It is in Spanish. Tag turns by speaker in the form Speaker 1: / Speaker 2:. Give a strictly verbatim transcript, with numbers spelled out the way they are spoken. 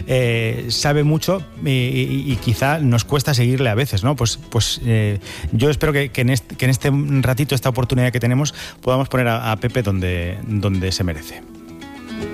Speaker 1: eh, sabe mucho y, y, y quizá nos cuesta seguirle a veces, ¿no? Pues, pues eh, yo espero que, que, en este, que en este ratito, esta oportunidad que tenemos, podamos poner a, a Pepe donde, donde se merece.